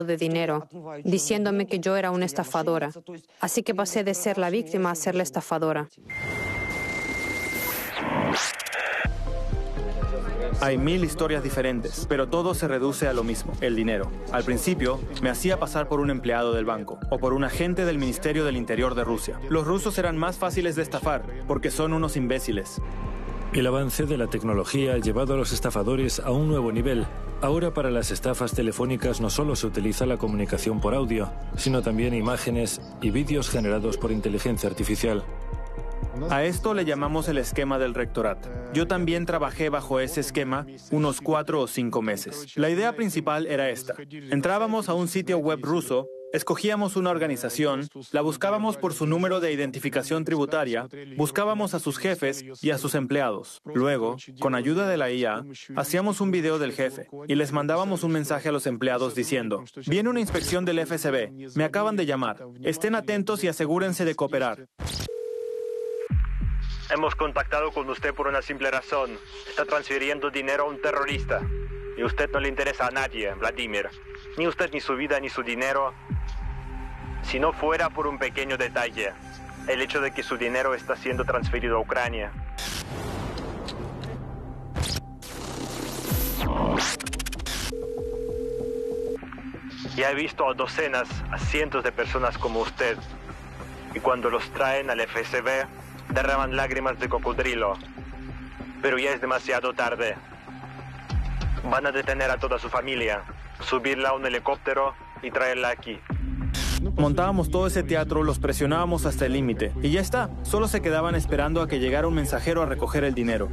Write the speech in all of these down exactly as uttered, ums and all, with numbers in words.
de dinero, diciéndome que yo era una estafadora. Así que pasé de ser la víctima a ser la estafadora. Hay mil historias diferentes, pero todo se reduce a lo mismo, el dinero. Al principio, me hacía pasar por un empleado del banco o por un agente del Ministerio del Interior de Rusia. Los rusos eran más fáciles de estafar, porque son unos imbéciles. El avance de la tecnología ha llevado a los estafadores a un nuevo nivel. Ahora para las estafas telefónicas no solo se utiliza la comunicación por audio, sino también imágenes y vídeos generados por inteligencia artificial. A esto le llamamos el esquema del rectorat. Yo también trabajé bajo ese esquema unos cuatro o cinco meses. La idea principal era esta. Entrábamos a un sitio web ruso, escogíamos una organización, la buscábamos por su número de identificación tributaria, buscábamos a sus jefes y a sus empleados. Luego, con ayuda de la I A, hacíamos un video del jefe y les mandábamos un mensaje a los empleados diciendo: viene una inspección del F S B, me acaban de llamar, estén atentos y asegúrense de cooperar. Hemos contactado con usted por una simple razón. Está transfiriendo dinero a un terrorista. Y a usted no le interesa a nadie, Vladimir. Ni usted, ni su vida, ni su dinero. Si no fuera por un pequeño detalle. El hecho de que su dinero está siendo transferido a Ucrania. Ya he visto a docenas, a cientos de personas como usted. Y cuando los traen al F S B, derraman lágrimas de cocodrilo. Pero ya es demasiado tarde. Van a detener a toda su familia, subirla a un helicóptero y traerla aquí. Montábamos todo ese teatro, los presionábamos hasta el límite. Y ya está, solo se quedaban esperando a que llegara un mensajero a recoger el dinero.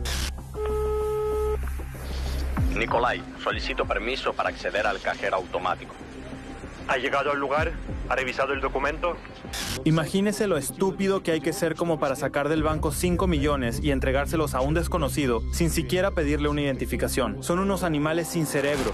Nikolai, solicito permiso para acceder al cajero automático. ¿Ha llegado al lugar? ¿Ha revisado el documento? Imagínese lo estúpido que hay que ser como para sacar del banco cinco millones y entregárselos a un desconocido sin siquiera pedirle una identificación. Son unos animales sin cerebro.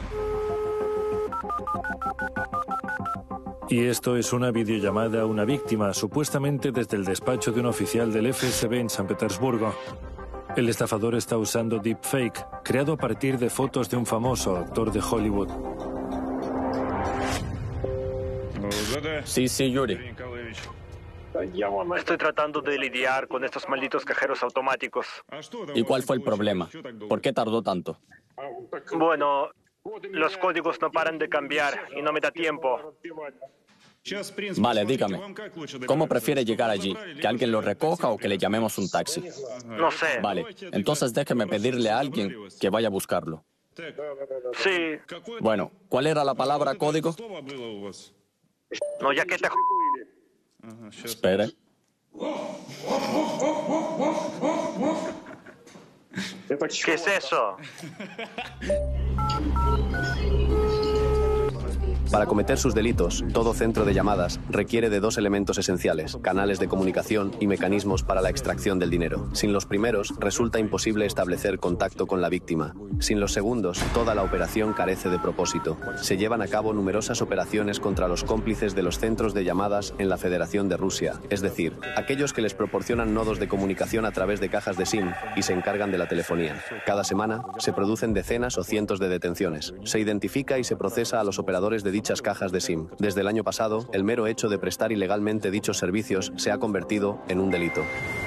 Y esto es una videollamada a una víctima, supuestamente desde el despacho de un oficial del F S B en San Petersburgo. El estafador está usando deepfake, creado a partir de fotos de un famoso actor de Hollywood. Sí, sí, Yuri. Estoy tratando de lidiar con estos malditos cajeros automáticos. ¿Y cuál fue el problema? ¿Por qué tardó tanto? Bueno, los códigos no paran de cambiar y no me da tiempo. Vale, dígame, ¿cómo prefiere llegar allí? ¿Que alguien lo recoja o que le llamemos un taxi? No sé. Vale, entonces déjeme pedirle a alguien que vaya a buscarlo. Sí. Bueno, ¿cuál era la palabra código? No, ya que te... Espere. ¿Qué es eso? Para cometer sus delitos, todo centro de llamadas requiere de dos elementos esenciales: canales de comunicación y mecanismos para la extracción del dinero. Sin los primeros, resulta imposible establecer contacto con la víctima. Sin los segundos, toda la operación carece de propósito. Se llevan a cabo numerosas operaciones contra los cómplices de los centros de llamadas en la Federación de Rusia, es decir, aquellos que les proporcionan nodos de comunicación a través de cajas de SIM y se encargan de la telefonía. Cada semana, se producen decenas o cientos de detenciones. Se identifica y se procesa a los operadores de dichas cajas de SIM. Desde el año pasado, el mero hecho de prestar ilegalmente dichos servicios se ha convertido en un delito.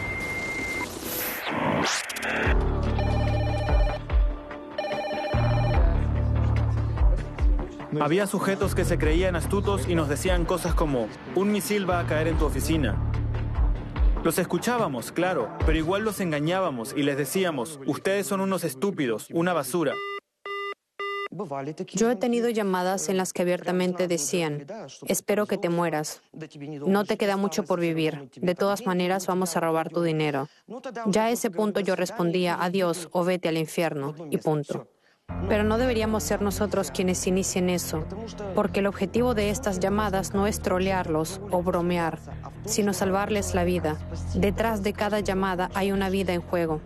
Había sujetos que se creían astutos y nos decían cosas como: un misil va a caer en tu oficina. Los escuchábamos, claro, pero igual los engañábamos y les decíamos: ustedes son unos estúpidos, una basura. Yo he tenido llamadas en las que abiertamente decían: espero que te mueras. No te queda mucho por vivir. De todas maneras, vamos a robar tu dinero. Ya a ese punto yo respondía: adiós o vete al infierno, y punto. Pero no deberíamos ser nosotros quienes inicien eso, porque el objetivo de estas llamadas no es trolearlos o bromear, sino salvarles la vida. Detrás de cada llamada hay una vida en juego.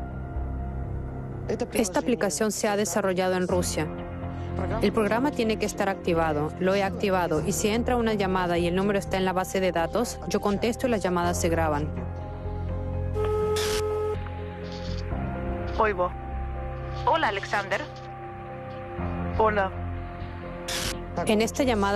Esta aplicación se ha desarrollado en Rusia. El programa tiene que estar activado. Lo he activado y si entra una llamada y el número está en la base de datos, yo contesto y las llamadas se graban. Oigo. Hola, Alexander. Hola. En esta llamada